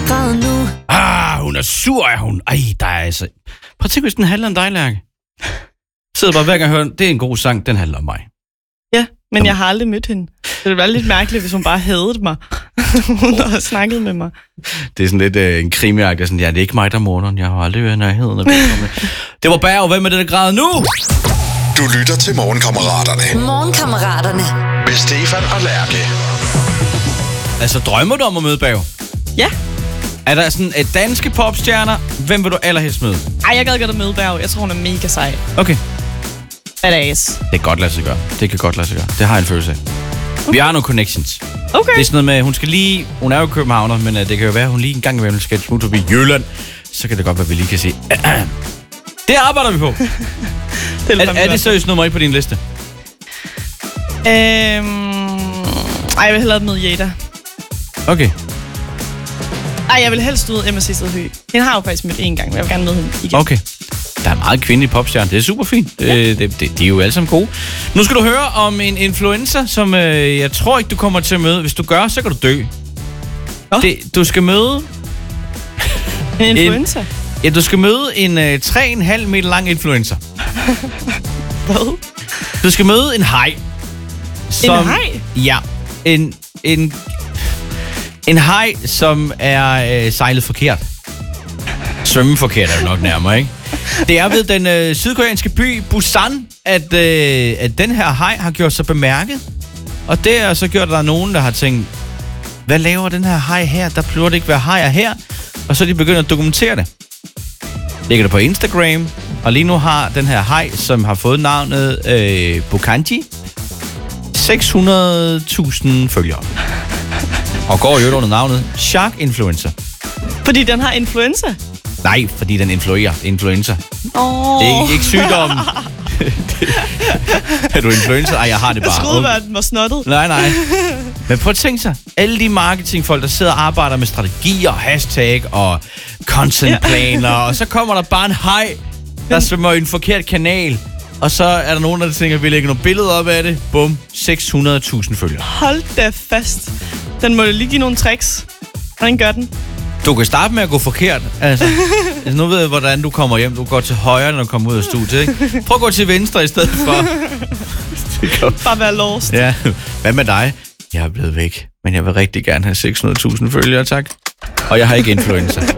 der græder nu. Hun er sur, er hun. Ej, der er altså... Prøv at tænke, hvis den handler om dig, Lærke. Sidder bare hver gang og hører, det er en god sang, den handler om mig. Ja, men jeg har aldrig mødt hende. Det ville være lidt mærkeligt, hvis hun bare hadede mig. Hun har snakket med mig. Det er sådan lidt en krimiagtig, sådan, ja, det er ikke mig, der er morderen. Jeg har aldrig været i nærheden af vedkommende. Det var Berg, hvem er det, der græder nu? Du lytter til Morgenkammeraterne. Morgenkammeraterne. Med Stefan og Lærke. Altså, drømmer du om at møde Berg? Ja. Er der sådan et danske popstjerner? Hvem vil du allerhelst møde? Ej, jeg gad godt at møde Berg. Jeg tror, hun er mega sej. Okay. Badass. Det kan godt lade sig gøre. Det kan godt lade sig gøre. Det har jeg en følelse af. Okay. Vi har nogle connections. Okay. Det er sådan noget med, hun er jo københavner, men det kan jo være, at hun lige en gang imellem skal smutte forbi Jylland. Så kan det godt være, at vi lige kan sige. Det arbejder vi på. Er det seriøst nummer 1 på din liste? Ej, jeg vil hellere møde Jada. Okay. Ej, jeg vil helst ud Emma Sisted Høgh. Hende har jeg jo faktisk mødt en gang, men jeg vil gerne møde hende igen. Okay. Der er meget kvindelige popstjerner. Det er super fint. Ja. De er jo alle sammen gode. Nu skal du høre om en influencer, som jeg tror ikke, du kommer til at møde. Hvis du gør, så kan du dø. Du skal møde... En influencer? Du skal møde en 3,5 meter lang influencer. Hvad? Du skal møde en haj. En haj? Ja. En haj, som er sejlet forkert. Svømme forkert er det nok nærmere, ikke? Det er ved den sydkoreanske by Busan, at den her haj har gjort sig bemærket. Og det har så gjort, at der er nogen, der har tænkt, hvad laver den her haj her? Der burde det ikke være hajer her. Og så er de begyndt at dokumentere det. Lægger det på Instagram. Og lige nu har den her haj, som har fået navnet Bokanji, 600.000 følgere. Og går jo under navnet Shark Influencer. Fordi den har influenza? Nej, fordi den influerer. Influencer. Det er ikke sygdommen. Er du influencer? Ej, jeg har det bare. Jeg troede, at den var snottet. Nej. Men prøv at tænke sig. Alle de marketingfolk, der sidder og arbejder med strategier, hashtag og contentplaner, og så kommer der bare en haj, der svømmer i en forkert kanal. Og så er der nogen, der tænker, at vi lægger nogle billeder op af det. Bum, 600.000 følgere. Hold da fast. Den må lige give nogle tricks. Hvordan gør den? Du kan starte med at gå forkert. Altså, nu ved jeg, hvordan du kommer hjem. Du går til højre, når du kommer ud af studiet, ikke? Prøv at gå til venstre i stedet for. Bare være lost. Ja. Hvad med dig? Jeg er blevet væk, men jeg vil rigtig gerne have 600.000 følgere, tak. Og jeg har ikke influencer.